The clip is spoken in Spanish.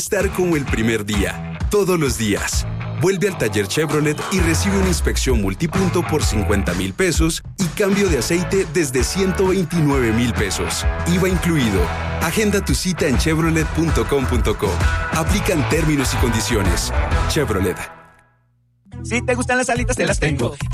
Estar como el primer día, todos los días. Vuelve al taller Chevrolet y recibe una inspección multipunto por 50,000 pesos y cambio de aceite desde 129,000 pesos. IVA incluido. Agenda tu cita en chevrolet.com.co. Aplican términos y condiciones. Chevrolet. Si te gustan las alitas, te las tengo.